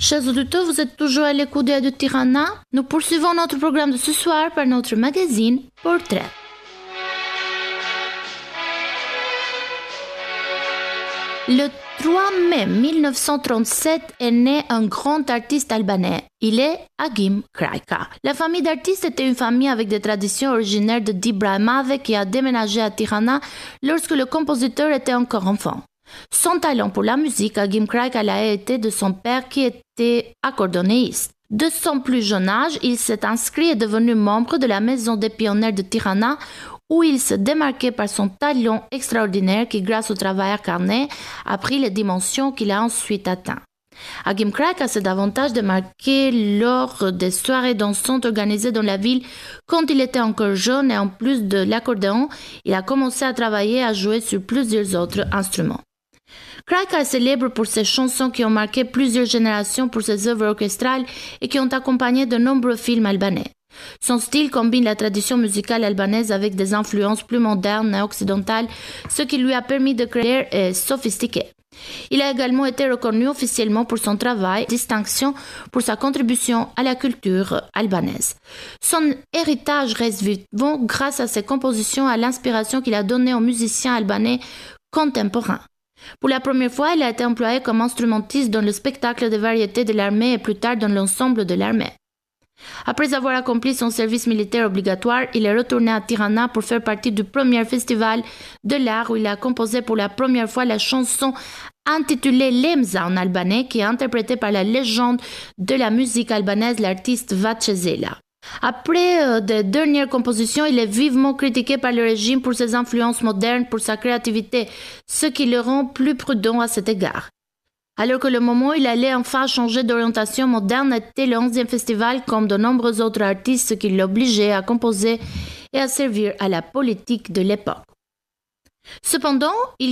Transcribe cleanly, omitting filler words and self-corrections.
Chers auditeurs, vous êtes toujours à l'écoute de Tirana. Nous poursuivons notre programme de ce soir par notre magazine Portrait. Le 3 mai 1937 est né un grand artiste albanais. Il est Agim Krajka. La famille d'artistes était une famille avec des traditions originaires de Dibramave qui a déménagé à Tirana lorsque le compositeur était encore enfant. Son talent pour la musique, Agim Krajka l'a hérité de son père qui était accordéoniste. De son plus jeune âge, il s'est inscrit et est devenu membre de la Maison des pionniers de Tirana où il se démarquait par son talent extraordinaire qui, grâce au travail acharné, a pris les dimensions qu'il a ensuite atteintes. Agim Krajka s'est davantage démarqué lors des soirées dansantes organisées dans la ville quand il était encore jeune et en plus de l'accordéon, il a commencé à travailler et à jouer sur plusieurs autres instruments. Krajka est célèbre pour ses chansons qui ont marqué plusieurs générations pour ses œuvres orchestrales et qui ont accompagné de nombreux films albanais. Son style combine la tradition musicale albanaise avec des influences plus modernes et occidentales, ce qui lui a permis de créer et sophistiqué. Il a également été reconnu officiellement pour son travail, distinction pour sa contribution à la culture albanaise. Son héritage reste vivant grâce à ses compositions et à l'inspiration qu'il a donnée aux musiciens albanais contemporains. Pour la première fois, il a été employé comme instrumentiste dans le spectacle de variétés de l'armée et plus tard dans l'ensemble de l'armée. Après avoir accompli son service militaire obligatoire, il est retourné à Tirana pour faire partie du premier festival de l'art où il a composé pour la première fois la chanson intitulée Lemza en albanais qui est interprétée par la légende de la musique albanaise, l'artiste Vacezela. Après des dernières compositions, il est vivement critiqué par le régime pour ses influences modernes, pour sa créativité, ce qui le rend plus prudent à cet égard. Alors que le moment où il allait enfin changer d'orientation moderne était le 11e festival comme de nombreux autres artistes, ce qui l'obligeait à composer et à servir à la politique de l'époque. Cependant, il